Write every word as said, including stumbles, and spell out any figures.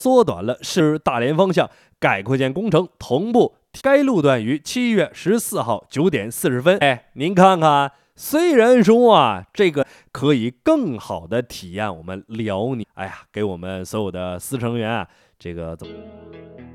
缩短了市大连方向改扩建工程同步。该路段于七月十四号九点四十分。哎，您看看，虽然说啊，这个可以更好的体验我们辽宁，哎呀，给我们所有的司乘员啊，这个怎么？